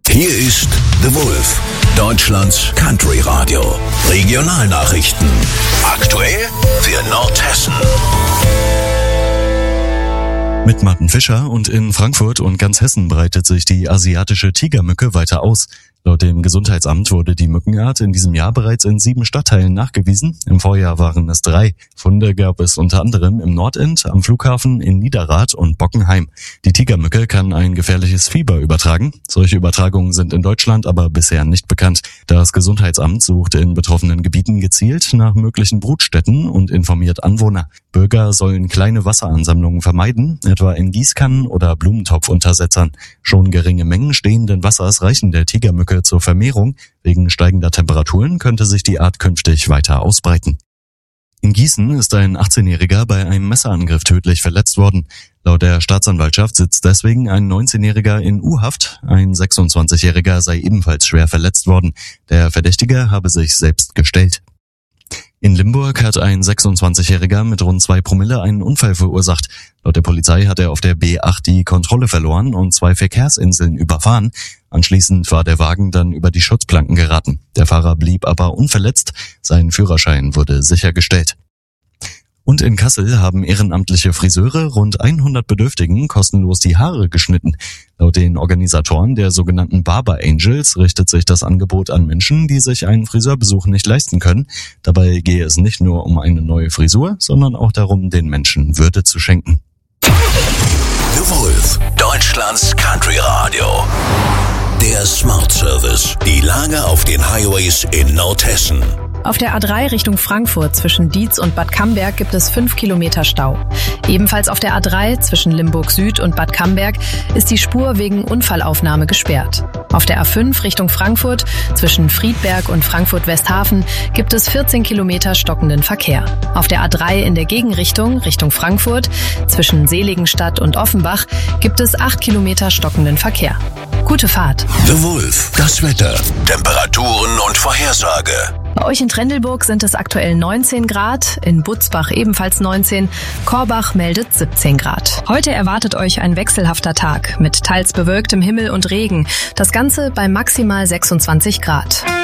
Hier ist The Wolf, Deutschlands Country Radio. Regionalnachrichten. Aktuell für Nordhessen. Mit Martin Fischer und in Frankfurt und ganz Hessen breitet sich die asiatische Tigermücke weiter aus. Laut dem Gesundheitsamt wurde die Mückenart in diesem Jahr bereits in 7 Stadtteilen nachgewiesen. Im Vorjahr waren es 3. Funde gab es unter anderem im Nordend, am Flughafen, in Niederrad und Bockenheim. Die Tigermücke kann ein gefährliches Fieber übertragen. Solche Übertragungen sind in Deutschland aber bisher nicht bekannt. Das Gesundheitsamt sucht in betroffenen Gebieten gezielt nach möglichen Brutstätten und informiert Anwohner. Bürger sollen kleine Wasseransammlungen vermeiden, etwa in Gießkannen oder Blumentopfuntersetzern. Schon geringe Mengen stehenden Wassers reichen der Tigermücke zur Vermehrung. Wegen steigender Temperaturen könnte sich die Art künftig weiter ausbreiten. In Gießen ist ein 18-Jähriger bei einem Messerangriff tödlich verletzt worden. Laut der Staatsanwaltschaft sitzt deswegen ein 19-Jähriger in U-Haft. Ein 26-Jähriger sei ebenfalls schwer verletzt worden. Der Verdächtige habe sich selbst gestellt. In Limburg hat ein 26-Jähriger mit rund 2 Promille einen Unfall verursacht. Laut der Polizei hat er auf der B8 die Kontrolle verloren und 2 Verkehrsinseln überfahren. Anschließend war der Wagen dann über die Schutzplanken geraten. Der Fahrer blieb aber unverletzt. Sein Führerschein wurde sichergestellt. Und in Kassel haben ehrenamtliche Friseure rund 100 Bedürftigen kostenlos die Haare geschnitten. Laut den Organisatoren der sogenannten Barber Angels richtet sich das Angebot an Menschen, die sich einen Friseurbesuch nicht leisten können. Dabei gehe es nicht nur um eine neue Frisur, sondern auch darum, den Menschen Würde zu schenken. The Wolf, Deutschlands Country Radio. Der Smart Service. Die Lage auf den Highways in Nordhessen. Auf der A3 Richtung Frankfurt zwischen Dietz und Bad Camberg gibt es 5 Kilometer Stau. Ebenfalls auf der A3 zwischen Limburg Süd und Bad Camberg ist die Spur wegen Unfallaufnahme gesperrt. Auf der A5 Richtung Frankfurt zwischen Friedberg und Frankfurt-Westhafen gibt es 14 Kilometer stockenden Verkehr. Auf der A3 in der Gegenrichtung Richtung Frankfurt zwischen Seligenstadt und Offenbach gibt es 8 Kilometer stockenden Verkehr. Gute Fahrt. The Wolf, das Wetter, Temperaturen und Vorhersage. Bei euch in Trendelburg sind es aktuell 19 Grad, in Butzbach ebenfalls 19, Korbach meldet 17 Grad. Heute erwartet euch ein wechselhafter Tag mit teils bewölktem Himmel und Regen. Das Ganze bei maximal 26 Grad.